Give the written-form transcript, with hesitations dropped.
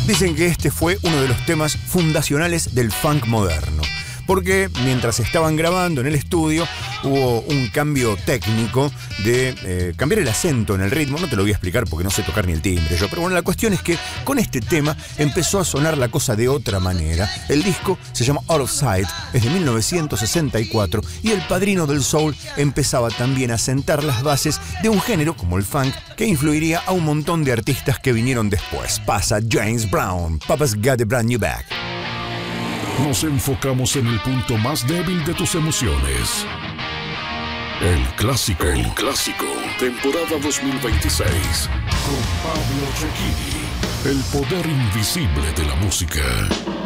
Dicen que este fue uno de los temas fundacionales del funk moderno, porque mientras estaban grabando en el estudio hubo un cambio técnico de cambiar el acento en el ritmo. No te lo voy a explicar porque no sé tocar ni el timbre yo, pero bueno, la cuestión es que con este tema empezó a sonar la cosa de otra manera. El disco se llama Out of Sight, es de 1964, y el padrino del soul empezaba también a sentar las bases de un género como el funk que influiría a un montón de artistas que vinieron después. Pasa James Brown, Papa's Got a Brand New Bag. Nos enfocamos en el punto más débil de tus emociones. El clásico, temporada 2026. Con Pablo Cecchini, el poder invisible de la música.